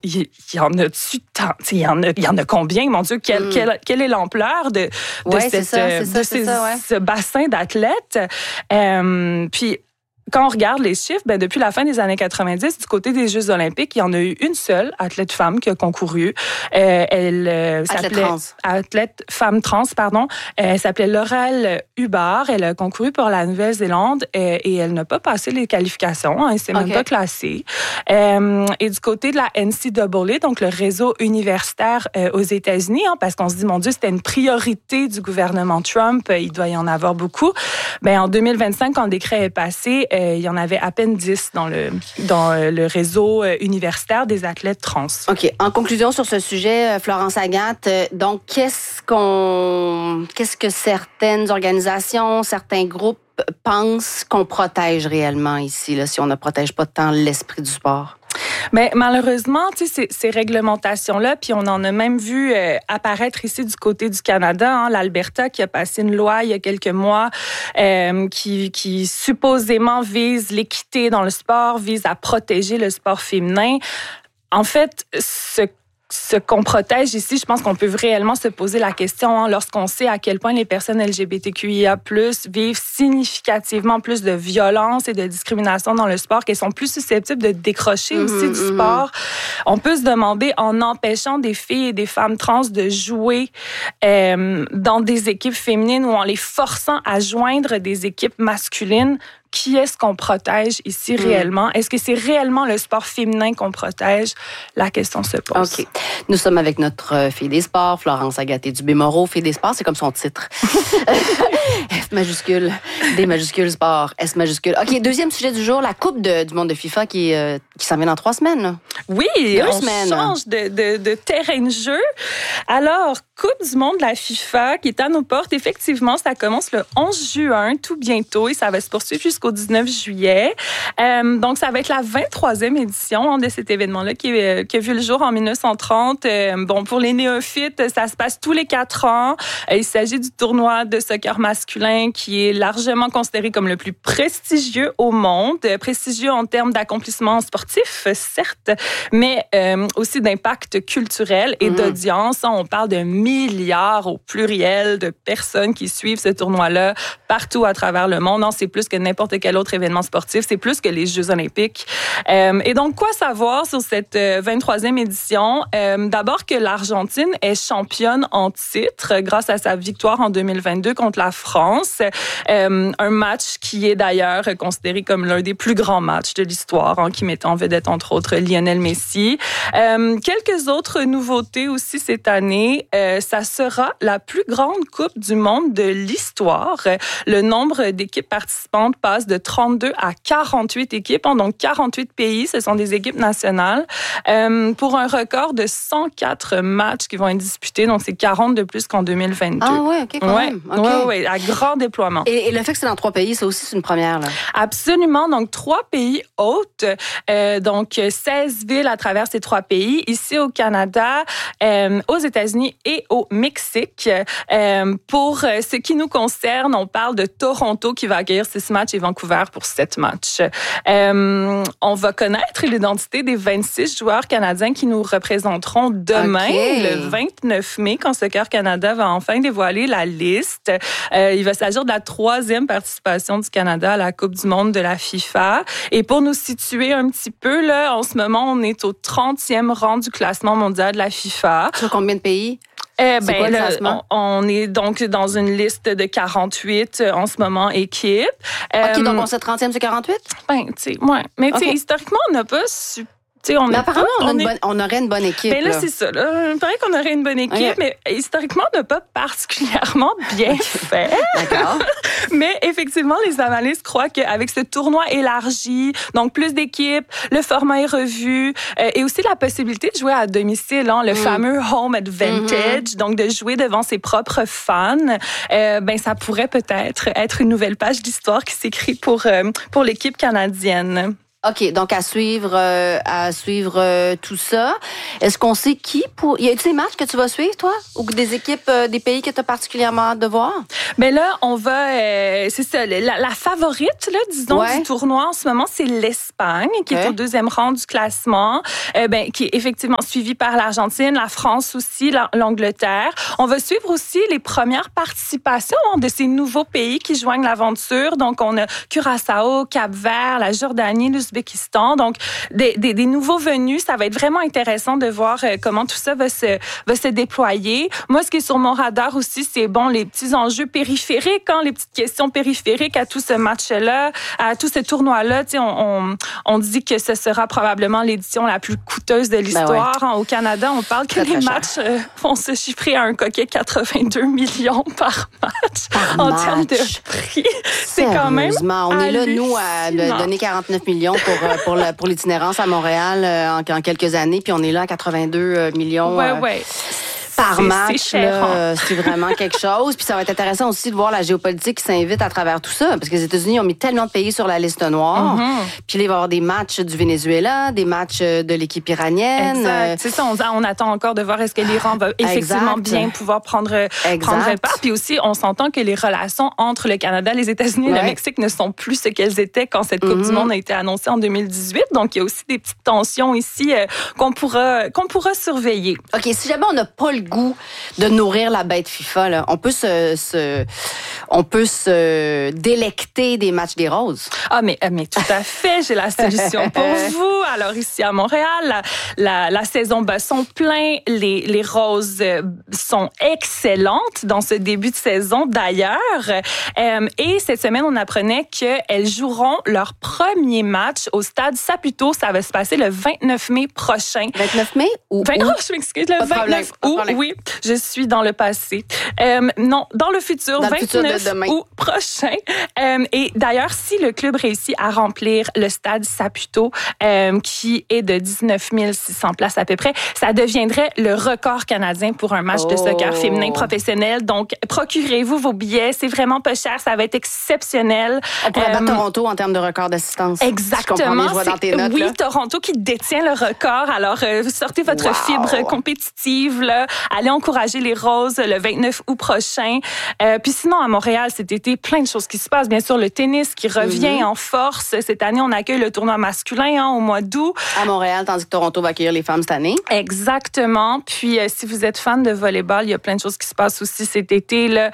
il y en a-tu tant? Il y en a combien? Mon Dieu, quelle est l'ampleur de ce bassin d'athlètes? Puis, quand on regarde les chiffres, depuis la fin des années 90, du côté des Jeux olympiques, il y en a eu une seule athlète femme qui a concouru. Elle s'appelait... Athlète femme trans, pardon. Elle s'appelait Laurel Hubbard. Elle a concouru pour la Nouvelle-Zélande et elle n'a pas passé les qualifications. Elle s'est même pas classée. Et du côté de la NCAA, donc le réseau universitaire aux États-Unis, parce qu'on se dit, mon Dieu, c'était une priorité du gouvernement Trump. Il doit y en avoir beaucoup. En 2025, quand le décret est passé, il y en avait à peine 10 dans le réseau universitaire des athlètes trans. OK. En conclusion sur ce sujet, Florence Agathe, donc qu'est-ce que certaines organisations, certains groupes pensent qu'on protège réellement ici, là, si on ne protège pas tant l'esprit du sport? Mais malheureusement, tu sais, ces réglementations-là, puis on en a même vu apparaître ici du côté du Canada, l'Alberta qui a passé une loi il y a quelques mois qui supposément vise l'équité dans le sport, vise à protéger le sport féminin. En fait, ce qu'on protège ici, je pense qu'on peut réellement se poser la question lorsqu'on sait à quel point les personnes LGBTQIA+ vivent significativement plus de violence et de discrimination dans le sport, qu'elles sont plus susceptibles de décrocher aussi du sport. On peut se demander, en empêchant des filles et des femmes trans de jouer dans des équipes féminines ou en les forçant à joindre des équipes masculines, qui est-ce qu'on protège ici réellement? Est-ce que c'est réellement le sport féminin qu'on protège? La question se pose. OK. Nous sommes avec notre fille des sports, Florence Agathe Dubé-Moreau. Fille des sports, c'est comme son titre. F majuscule, D majuscule, sport, S majuscule. OK, deuxième sujet du jour, la Coupe du monde de FIFA qui s'en vient dans 3 semaines. Là. Oui, on change de terrain de jeu. Alors, Coupe du monde de la FIFA qui est à nos portes. Effectivement, ça commence le 11 juin, tout bientôt, et ça va se poursuivre jusqu'au 19 juillet. Donc, ça va être la 23e édition de cet événement-là qui a vu le jour en 1930. Pour les néophytes, ça se passe tous les 4 ans. Il s'agit du tournoi de soccer masculin qui est largement considéré comme le plus prestigieux au monde. Prestigieux en termes d'accomplissement sportif, certes, mais aussi d'impact culturel et d'audience. On parle de milliards au pluriel de personnes qui suivent ce tournoi-là partout à travers le monde. Non, c'est plus que n'importe quel autre événement sportif. C'est plus que les Jeux olympiques. Et donc, quoi savoir sur cette 23e édition? D'abord que l'Argentine est championne en titre grâce à sa victoire en 2022 contre la France. Un match qui est d'ailleurs considéré comme l'un des plus grands matchs de l'histoire, qui mettait en vedette, entre autres, Lionel Messi. Quelques autres nouveautés aussi cette année. Ça sera la plus grande Coupe du monde de l'histoire. Le nombre d'équipes participantes passe de 32 à 48 équipes, donc 48 pays, ce sont des équipes nationales, pour un record de 104 matchs qui vont être disputés, donc c'est 40 de plus qu'en 2022. Ah ouais, OK, quand même. Okay. Ouais, à grand déploiement. Et le fait que c'est dans 3 pays, ça aussi, c'est une première, là. Absolument, donc 3 pays hôtes, donc 16 villes à travers ces 3 pays, ici au Canada, aux États-Unis et au Mexique. Pour ce qui nous concerne, on parle de Toronto qui va accueillir 6 matchs et Vancouver pour 7 matchs. On va connaître l'identité des 26 joueurs canadiens qui nous représenteront demain, le 29 mai, quand Soccer Canada va enfin dévoiler la liste. Il va s'agir de la 3e participation du Canada à la Coupe du monde de la FIFA. Et pour nous situer un petit peu, là, en ce moment, on est au 30e rang du classement mondial de la FIFA. Sur combien de pays? On est donc dans une liste de 48 en ce moment équipes. OK, donc on se 30e sur 48? Tu sais, ouais. Mais tu sais, historiquement, on n'a pas su. Mais apparemment, on aurait une bonne équipe. Mais là, c'est ça. Là. Il paraît qu'on aurait une bonne équipe, mais historiquement, on n'a pas particulièrement bien fait. D'accord. Mais effectivement, les analystes croient qu'avec ce tournoi élargi, donc plus d'équipes, le format est revu, et aussi la possibilité de jouer à domicile, le fameux home advantage, donc de jouer devant ses propres fans, ça pourrait peut-être être une nouvelle page d'histoire qui s'écrit pour l'équipe canadienne. OK, donc à suivre tout ça. Est-ce qu'on sait qui pour... Y a-t-il des matchs que tu vas suivre, toi? Ou des équipes des pays que tu as particulièrement hâte de voir? Mais là, on va... c'est ça, la favorite, là, disons, du tournoi en ce moment, c'est l'Espagne, qui est au deuxième rang du classement, qui est effectivement suivie par l'Argentine, la France aussi, l'Angleterre. On va suivre aussi les premières participations de ces nouveaux pays qui joignent l'aventure. Donc, on a Curaçao, Cap-Vert, la Jordanie, l'Ouzbékistan. Donc, des nouveaux venus. Ça va être vraiment intéressant de voir comment tout ça va se déployer. Moi, ce qui est sur mon radar aussi, c'est les petits enjeux périphériques, les petites questions périphériques à tout ce match-là, à tout ce tournoi-là. Tu sais, on dit que ce sera probablement l'édition la plus coûteuse de l'histoire. Au Canada, on parle que les matchs vont se chiffrer à un coquet 82 millions par match en termes de prix. C'est quand même on est là, nous, à donner 49 millions pour l'itinérance à Montréal en quelques années, puis on est là à 82 millions. Par match, c'est vraiment quelque chose. Puis ça va être intéressant aussi de voir la géopolitique qui s'invite à travers tout ça. Parce que les États-Unis ont mis tellement de pays sur la liste noire. Puis là, il va y avoir des matchs du Venezuela, des matchs de l'équipe iranienne. Exact. C'est ça, on attend encore de voir est-ce que l'Iran va effectivement bien pouvoir prendre part. Puis aussi, on s'entend que les relations entre le Canada, les États-Unis et le Mexique ne sont plus ce qu'elles étaient quand cette Coupe du Monde a été annoncée en 2018. Donc, il y a aussi des petites tensions ici qu'on pourra surveiller. OK, si jamais on n'a pas le goût de nourrir la bête FIFA, là, on peut se délecter des matchs des Roses. Ah, mais tout à fait, j'ai la solution pour vous. Alors, ici à Montréal, la saison bat son plein. Les Roses sont excellentes dans ce début de saison, d'ailleurs. Et cette semaine, on apprenait qu'elles joueront leur premier match au stade Saputo. Ça va se passer le 29 mai prochain. 29 mai ou je m'excuse, le 29 août. Oui, je suis dans le passé. Non, dans le futur, 29 août prochain. Et d'ailleurs, si le club réussit à remplir le stade Saputo, qui est de 19 600 places à peu près, ça deviendrait le record canadien pour un match de soccer féminin professionnel. Donc, procurez-vous vos billets. C'est vraiment pas cher. Ça va être exceptionnel. On pourrait battre Toronto en termes de record d'assistance. Exactement. Je vois dans tes notes, là. Toronto qui détient le record. Alors, sortez votre fibre compétitive, là. Allez encourager les Roses le 29 août prochain. Puis sinon, à Montréal, cet été, plein de choses qui se passent. Bien sûr, le tennis qui revient en force. Cette année, on accueille le tournoi masculin au mois d'août. À Montréal, tandis que Toronto va accueillir les femmes cette année. Exactement. Puis, si vous êtes fan de volleyball, il y a plein de choses qui se passent aussi cet été. Là.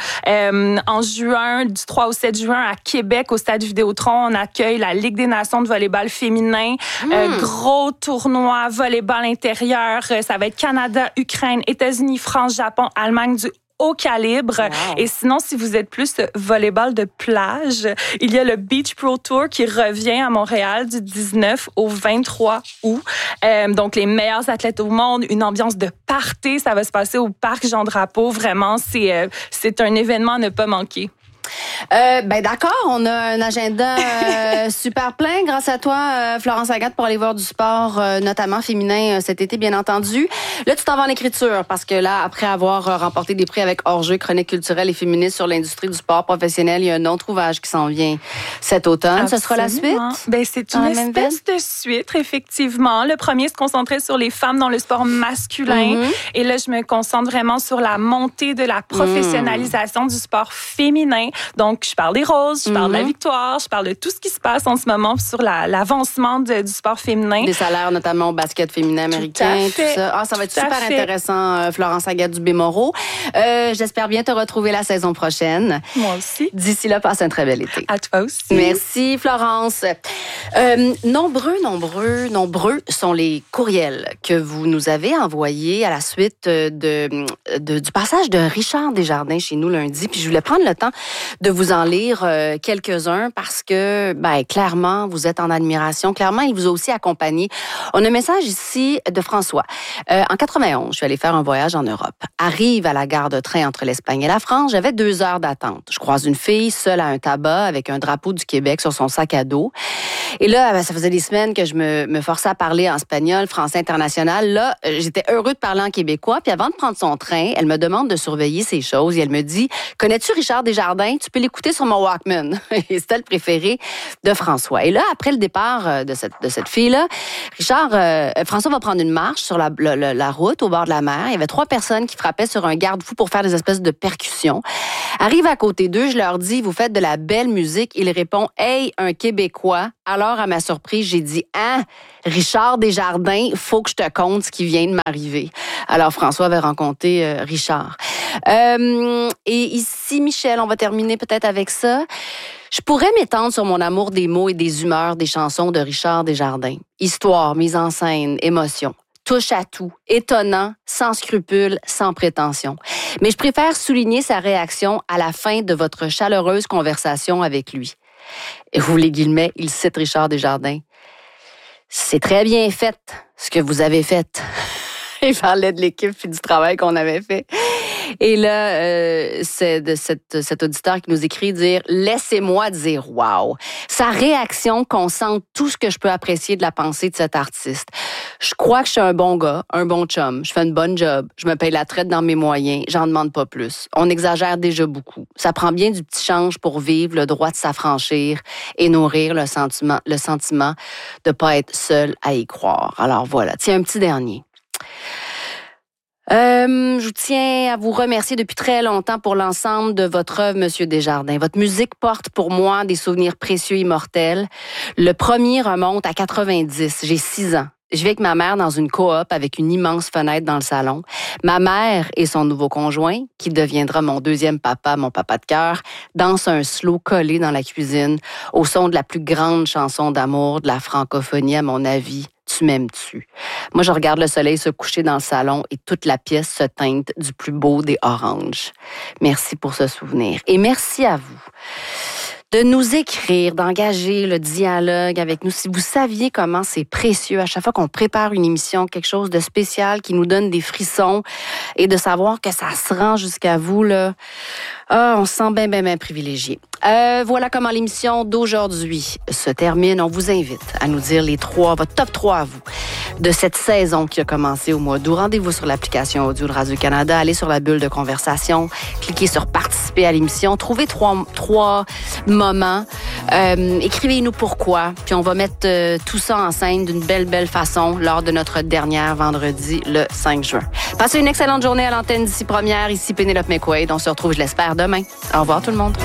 En juin, du 3 au 7 juin, à Québec, au Stade Vidéotron, on accueille la Ligue des nations de volleyball féminin. Gros tournoi volleyball intérieur. Ça va être Canada, Ukraine, États-Unis, France, Japon, Allemagne du haut calibre. Wow. Et sinon, si vous êtes plus volleyball de plage, il y a le Beach Pro Tour qui revient à Montréal du 19 au 23 août. Donc, les meilleurs athlètes au monde, une ambiance de party. Ça va se passer au Parc Jean-Drapeau. Vraiment, c'est un événement à ne pas manquer. D'accord, on a un agenda super plein grâce à toi, Florence Agathe, pour aller voir du sport, notamment féminin cet été, bien entendu. Là, tu t'en vas en écriture parce que là, après avoir remporté des prix avec Hors-jeu, chronique culturelle et féministe sur l'industrie du sport professionnel, il y a un autre ouvrage qui s'en vient cet automne. Absolument. Ce sera la suite? C'est une espèce de suite, effectivement. Le premier se concentrait sur les femmes dans le sport masculin. Et là, je me concentre vraiment sur la montée de la professionnalisation du sport féminin. Donc, je parle des Roses, je parle de la victoire, je parle de tout ce qui se passe en ce moment sur l'avancement du sport féminin. Des salaires, notamment au basket féminin américain, tout ça. Ça va être super intéressant, Florence Agathe Dubé-Moreau. J'espère bien te retrouver la saison prochaine. Moi aussi. D'ici là, passe un très bel été. À toi aussi. Merci, Florence. Nombreux sont les courriels que vous nous avez envoyés à la suite du passage de Richard Desjardins chez nous lundi. Puis je voulais prendre le temps de vous en lire quelques-uns parce que, clairement, vous êtes en admiration. Clairement, il vous a aussi accompagné. On a un message ici de François. En 91, je suis allée faire un voyage en Europe. Arrive à la gare de train entre l'Espagne et la France. J'avais 2 heures d'attente. Je croise une fille seule à un tabac avec un drapeau du Québec sur son sac à dos. Et là, ça faisait des semaines que je me forçais à parler en espagnol, français international. Là, j'étais heureux de parler en québécois. Puis avant de prendre son train, elle me demande de surveiller ces choses et elle me dit « Connais-tu Richard Desjardins? » Desjardins, tu peux l'écouter sur mon Walkman. Et c'était le préféré de François. Et là, après le départ de cette fille-là, François va prendre une marche sur la route au bord de la mer. Il y avait 3 personnes qui frappaient sur un garde-fou pour faire des espèces de percussions. Arrive à côté d'eux, je leur dis, vous faites de la belle musique. Il répond, hey, un Québécois. Alors, à ma surprise, j'ai dit, Richard Desjardins, faut que je te conte ce qui vient de m'arriver. Alors, François avait rencontré Richard. Et ici, Michel, on va terminer peut-être avec ça. Je pourrais m'étendre sur mon amour des mots et des humeurs des chansons de Richard Desjardins. Histoire, mise en scène, émotion. Touche à tout, étonnant, sans scrupules, sans prétention. Mais je préfère souligner sa réaction à la fin de votre chaleureuse conversation avec lui. Et vous les guillemets, il cite Richard Desjardins. C'est très bien fait, ce que vous avez fait. Il parlait de l'équipe et du travail qu'on avait fait. Et là, c'est de cet auditeur qui nous écrit dire « Laissez-moi dire wow ». Sa réaction concentre tout ce que je peux apprécier de la pensée de cet artiste. Je crois que je suis un bon gars, un bon chum. Je fais une bonne job. Je me paye la traite dans mes moyens. J'en demande pas plus. On exagère déjà beaucoup. Ça prend bien du petit change pour vivre, le droit de s'affranchir et nourrir le sentiment de pas être seul à y croire. Alors voilà. Tiens, un petit dernier. Je tiens à vous remercier depuis très longtemps pour l'ensemble de votre œuvre, Monsieur Desjardins. Votre musique porte pour moi des souvenirs précieux, immortels. Le premier remonte à 90. J'ai 6 ans. Je vis avec ma mère dans une coop avec une immense fenêtre dans le salon. Ma mère et son nouveau conjoint, qui deviendra mon deuxième papa, mon papa de cœur, dansent un slow collé dans la cuisine au son de la plus grande chanson d'amour de la francophonie, à mon avis. Tu m'aimes-tu? Moi, je regarde le soleil se coucher dans le salon et toute la pièce se teinte du plus beau des oranges. Merci pour ce souvenir. Et merci à vous de nous écrire, d'engager le dialogue avec nous. Si vous saviez comment c'est précieux à chaque fois qu'on prépare une émission, quelque chose de spécial qui nous donne des frissons et de savoir que ça se rend jusqu'à vous, là, on se sent bien privilégié. Voilà comment l'émission d'aujourd'hui se termine. On vous invite à nous dire votre top 3 à vous de cette saison qui a commencé au mois d'août. Rendez-vous sur l'application audio de Radio-Canada, allez sur la bulle de conversation, cliquez sur participer à l'émission, trouvez 3 moments, écrivez-nous pourquoi, puis on va mettre tout ça en scène d'une belle façon lors de notre dernière vendredi, le 5 juin. Passez une excellente journée à l'antenne d'ici première, ici Pénélope McQuaid. On se retrouve, je l'espère, demain. Au revoir tout le monde.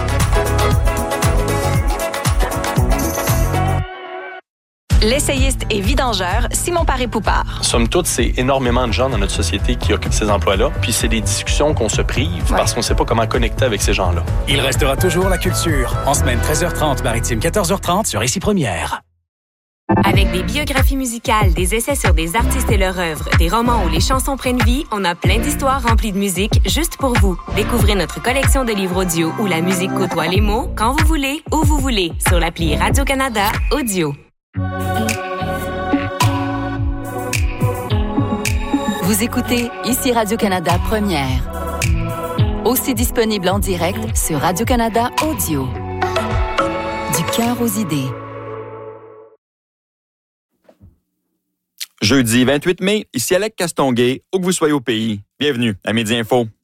L'essayiste et vidangeur Simon Paré-Poupard. Somme toute, c'est énormément de gens dans notre société qui occupent ces emplois-là. Puis c'est des discussions qu'on se prive parce qu'on ne sait pas comment connecter avec ces gens-là. Il restera toujours la culture. En semaine 13h30, maritime 14h30 sur Ici Première. Avec des biographies musicales, des essais sur des artistes et leur œuvre, des romans où les chansons prennent vie, on a plein d'histoires remplies de musique juste pour vous. Découvrez notre collection de livres audio où la musique côtoie les mots quand vous voulez, où vous voulez, sur l'appli Radio-Canada Audio. Vous écoutez Ici Radio-Canada Première. Aussi disponible en direct sur Radio-Canada Audio. Du cœur aux idées. Jeudi 28 mai, ici Alec Castonguay, où que vous soyez au pays. Bienvenue à Midi Info.